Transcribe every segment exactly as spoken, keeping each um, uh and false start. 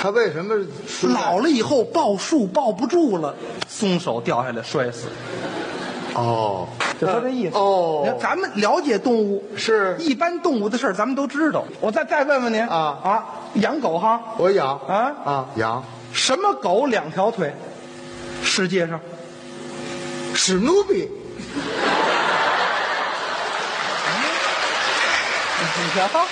他为什么老了以后抱树抱不住了，松手掉下来摔死。 哦， 就说这意思。 哦， 咱们了解动物， 是一般动物的事儿咱们都知道。我再再问问您啊啊，养狗哈？ 我养啊啊养什么狗两条腿？世界上史努比。 你瞧，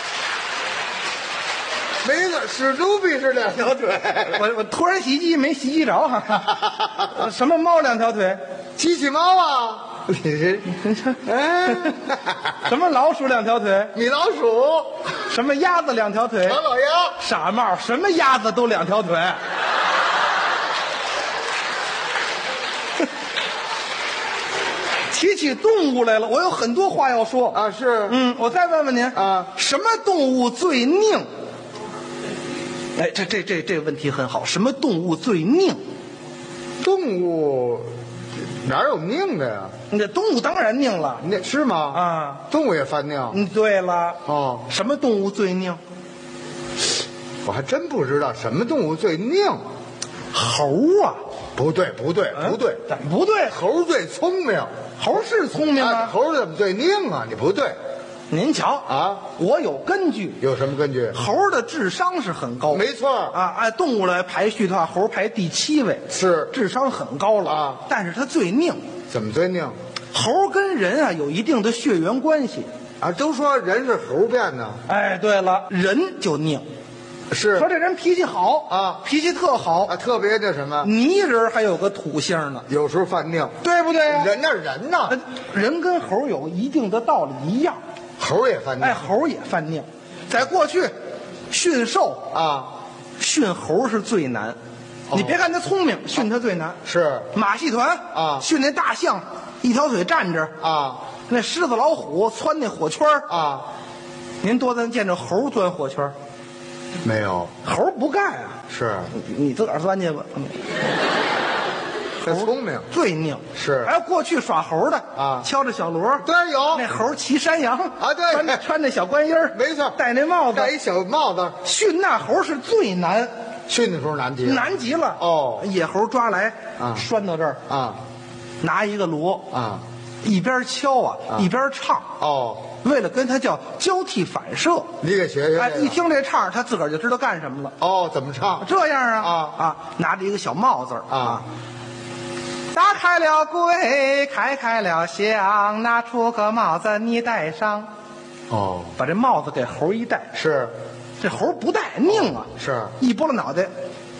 没错，史努比是两条腿。 我我突然袭击没袭击着哈。什么猫两条腿？ 机器猫啊！你这，哎， 什么老鼠两条腿？ 米老鼠。 什么鸭子两条腿？ 唐老鸭。 傻帽，什么鸭子都两条腿。提起动物来了，我有很多话要说啊。是， 嗯，我再问问您啊， 什么动物最拧？哎，这这这这个问题很好，什么动物最拧？ 动物哪有拧的呀？ 你这动物当然拧了， 那是吗？ 啊， 动物也犯尿。 嗯，对了， 哦， 什么动物最拧？ 我还真不知道什么动物最拧。 猴啊？ 不对，不对，不对， 怎么不对？ 猴最聪明。 猴是聪明啊， 猴怎么最拧啊？你不对。 您瞧啊， 我有根据。 有什么根据？ 猴的智商是很高， 没错啊。按动物来排序的话，猴排第七位， 是智商很高了啊。 但是它最拧。 怎么最拧？ 猴跟人啊有一定的血缘关系啊。都说人是猴变的。 哎，对了，人就拧。 是说这人脾气好啊， 脾气特好啊，特别的什么泥人还有个土性呢， 有时候犯拧， 对不对呀？ 人那人呢？ 人跟猴有一定的道理一样， 猴也犯拧。 哎，猴也犯拧。在过去，驯兽啊， 驯猴是最难。 哦、 你别看它聪明，驯它最难。 是马戏团啊， 驯那大象，一条腿站着啊， 那狮子老虎窜那火圈啊， 您多咱见着猴钻火圈？ 没有， 猴不干啊。 是你你自个儿钻去吧。 他聪明， 最拧。 是还有过去耍猴的啊， 敲着小锣， 对，有那猴骑山羊啊，对， 穿穿那小官衣儿， 没错， 戴那帽子， 戴一小帽子。 驯那猴是最难， 驯的时候难极了， 难极了。 哦， 野猴抓来啊， 拴到这儿啊， 拿一个锣啊， 一边敲啊， 啊一边唱。 哦。 为了跟他叫交替反射， 你给学学。 哎，一听这唱，他自个儿就知道干什么了。 哦，怎么唱？ 这样啊啊啊，拿着一个小帽子啊， 打开了柜，开开了箱，拿出个帽子你戴上。 哦， 把这帽子给猴一戴， 是， 这猴不戴拧啊， 是一拨了脑袋，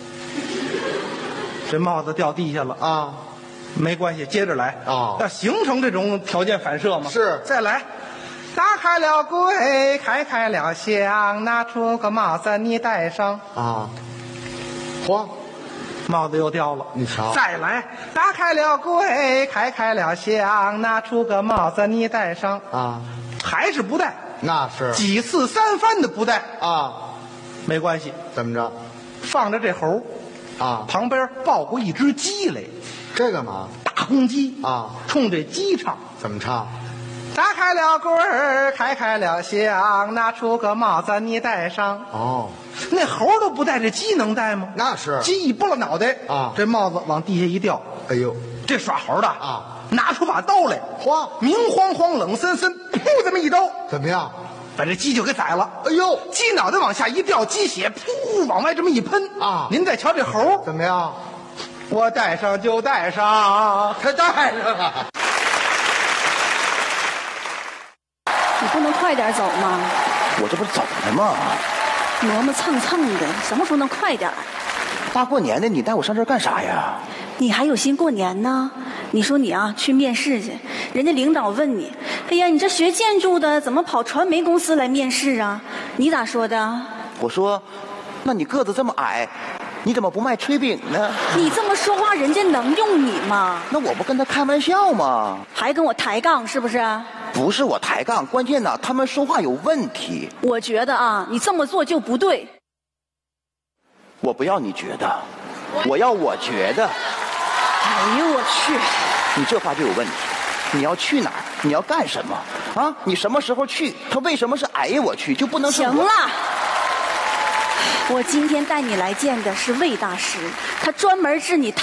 这帽子掉地下了啊。 没关系，接着来啊， 要形成这种条件反射嘛。 是， 再来。打开了柜，开开了箱，拿出个帽子你戴上。 啊，嚯， 帽子又掉了。 你瞧， 再来，打开了柜，开开了箱，拿出个帽子你戴上。 啊， 还是不戴。 那是几次三番的不戴啊， 没关系。 怎么着？ 放着这猴啊， 旁边抱过一只鸡来。 这干嘛？ 大公鸡啊， 冲这鸡唱。 怎么唱？ 打开了柜儿，开开了箱，拿出个帽子你戴上。 哦， 那猴都不戴，这鸡能戴吗？ 那是。 鸡一拨了脑袋啊， 这帽子往地下一掉。 哎呦， 这耍猴的啊， 拿出把刀来， 嚯， 明晃晃冷森森，噗这么一刀， 怎么样？ 把这鸡就给宰了。 哎呦， 鸡脑袋往下一掉，鸡血噗往外这么一喷啊！ 您再瞧这猴怎么样？ 我戴上就戴上， 他戴上了。 你不能快点走吗？ 我这不是走呢吗？ 磨磨蹭蹭的，什么时候能快点？ 大过年的，你带我上这儿干啥呀？ 你还有心过年呢？你说你啊，去面试去，人家领导问你，哎呀，你这学建筑的，怎么跑传媒公司来面试啊？你咋说的？ 我说，那你个子这么矮，你怎么不卖炊饼呢？ 你这么说话，人家能用你吗？ 那我不跟他开玩笑吗？ 还跟我抬杠是不是？ 不是我抬杠，关键呢，他们说话有问题。 我觉得啊，你这么做就不对。 我不要你觉得，我要我觉得。 哎呦我去！ 你这话就有问题。你要去哪儿？你要干什么？啊？你什么时候去？他为什么是挨我去，就不能是我？ 行了。 我今天带你来见的是魏大师，他专门治你